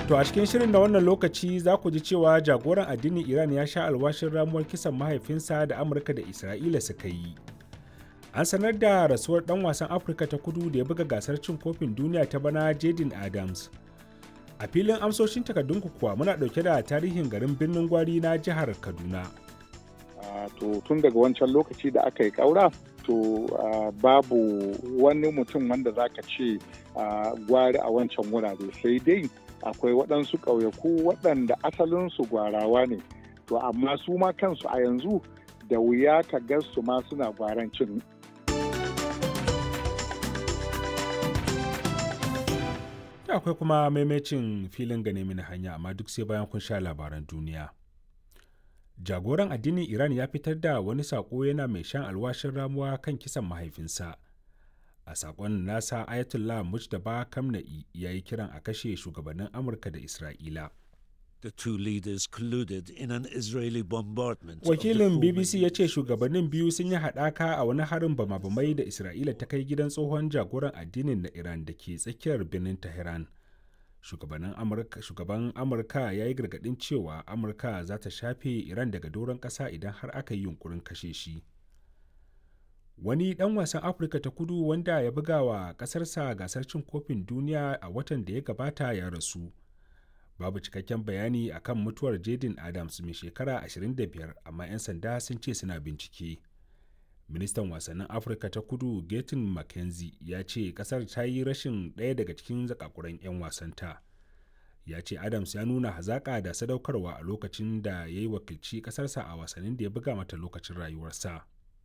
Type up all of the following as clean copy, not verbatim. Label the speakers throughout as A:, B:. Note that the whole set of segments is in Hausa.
A: To a cikin shirin na wannan lokaci za ku ji cewa jagoran addinin Iran ya sha alwashin ramuwar kisan mahaifinsa da Amurka da Isra'ila suka yi. An sanar da rasuwar ɗan wasan Afirka ta Kudu da ya buga gasar cin kofin duniya ta bana Jaden Adams. A filin amsoshin takardunku kuwa muna ɗauke da tarihin garin Birnin Gwari na jihar Kaduna.
B: To tun daga wancan lokaci da aka yi ƙaura, to babu wani mutum wanda za ka ce gwari a wancan wurare, sai dai akwai waɗansu ƙauyaku waɗanda asalinsu gwarawa ne, to amma su ma kansu a yanzu da wuya ka ga su ma suna gwarancin.
A: Akwai kuma maimacin filin gane mini hanya, amma duk sai bayan kun sha labaran duniya. Jagoran addinin Iran ya fitar da wani saƙo yana mai shan alwashin ramuwa kan kisan mahaifinsa. A saƙon nasa, Ayatollah Mujtaba Khamenei ya yi kiran a kashe shugabannin Amurka da Isra'ila.
C: The two leaders colluded in an Israeli bombardment.
A: Wakilin BBC ya ce shugabannin biyu sun yi haɗaka a wani harin bama-bamai da Isra'ila ta kai gidan tsohon jagoran addinin na Iran da ke tsakiyar birnin Tehran. Shugaban Amurka ya yi gargaɗin cewa Amurka za ta shafe Iran daga doron ƙasa idan har aka yi yunkurin kashe shi. Wani ɗan wasan Afirka ta Kudu wanda ya buga wa ƙasarsa gasar cin kofin duniya a watan da ya gabata ya rasu. Babu cikakken bayani akan mutuwar Jaden Adams mai shekara 25, amma 'yan sanda sun ce suna bincike. Ministan wasannin Afirka ta Kudu Gaten McKenzie ya ce kasar ta yi rashin ɗaya daga cikin zakakuran 'yan wasanta. Ya ce Adams ya nuna hazaƙa da sadaukarwa a lokacin da ya yi wakilci ƙasarsa a wasannin da ya buga mata lokacin rayuwarsa.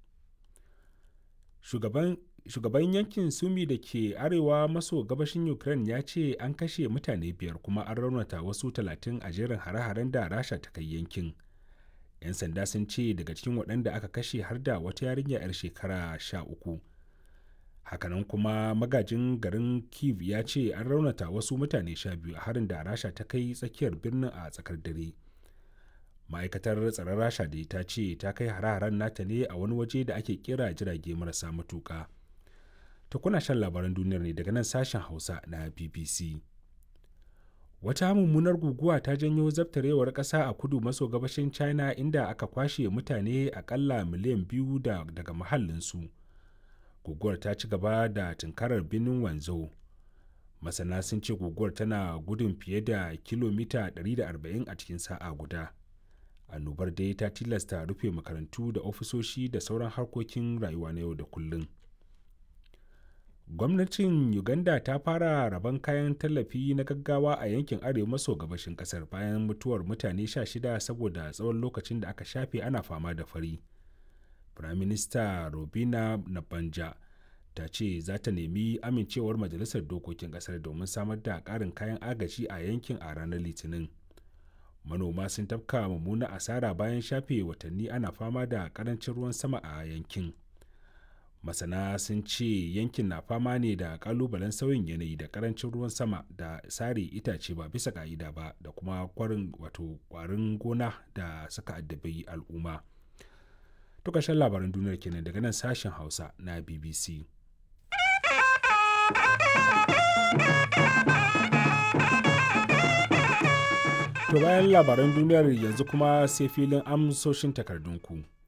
A: Shugaban yankin Sumi da ke arewa maso gabashin Ukraine ya ce an kashe mutane 5 kuma an raunata wasu 30 a jerin hare-haren da Rasha ta kai yankin. 'Yan sanda sun ce daga cikin waɗanda aka kashe har da wata yarinya 'yar shekara 13. Hakanan kuma magajin garin Kyiv ya ce an raunata wasu mutane 12 a harin da Rasha ta kai tsakiyar birnin a tsakar dare. Ma'aikatar tsaron Rasha da ta ce ta kai hare-haren nata ne a wani waje da ake kira jirage marasa matuƙa. Ta kuna shan labaran duniyar ne daga nan sashen Hausa na BBC. Wata mummunar guguwa ta janyo zabtarewar ƙasa a kudu maso gabashin China, inda aka kwashe mutane akalla miliyan 2 daga mahallinsu. Guguwar ta ci gaba da tunkarar birnin Wanzhou. Masana sun ce guguwar tana gudun fiye da kilomita 140 a cikin sa'a guda. Annobar dai ta tilasta rufe makarantu da ofisoshi da sauran harkokin rayuwa na yau da kullum. Gwamnatin Uganda ta fara rabon kayan tallafi na gaggawa a yankin arewa maso gabashin kasar bayan mutuwar mutane 16 saboda tsawon lokacin da aka shafe ana fama da fari. Firaminista Robina Nabanja ta ce za ta nemi amincewar Majalisar Dokokin kasar domin samar da ƙarin kayan agaji a yankin a ranar Litinin. Manoma sun tafka mummunar asara bayan shafe watanni ana fama da ƙarancin ruwan sama a yankin. Masana sun ce yankin na fama ne da kalubalen sauyin yanayi da karancin ruwan sama da sare itace ba bisa ka'ida ba da kuma kwarin gona da suka addabi al'umma. Tukashen labaran duniyar kenan daga nan sashen Hausa na BBC. To bayan labaran duniyar yanzu kuma sai filin amsoshin takardunku.